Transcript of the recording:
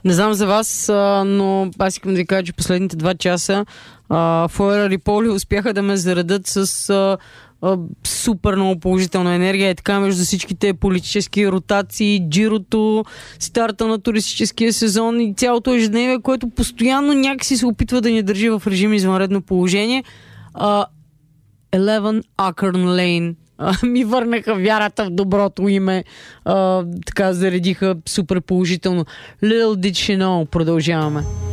Не знам за вас, но аз искам да ви кажа, че последните 2 часа Флора Риполи успяха да ме заредат с супер много положителна енергия. Така между всичките политически ротации, джирото, старта на туристическия сезон и цялото ежедневие, което постоянно някакси се опитва да ни държи в режим извънредно положение. 11 Акърн Лейн ми върнаха вярата в доброто име. Така заредиха супер положително. Little did she know. Продължаваме.